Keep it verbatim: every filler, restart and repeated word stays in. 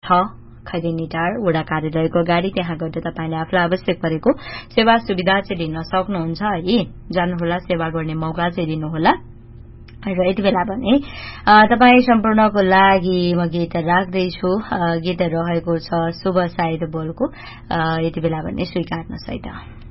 खैरेनी टार वडा कार्यालयको अगाडि त्यहाँ गएर तपाईले आफूलाई आवश्यक परेको सेवा सुविधा चाहिँ लिन सक्नुहुन्छ है। जानुहोला, सेवा गर्ने मौका चाहिँ दिनुहोला। र यति बेला भने तपाईँ सम्पूर्णको लागि म गीत राख्दैछु। गीत रहेको छ शुभ साइद बोलको, यति बेला भने स्वीकार्नुहोस् है त।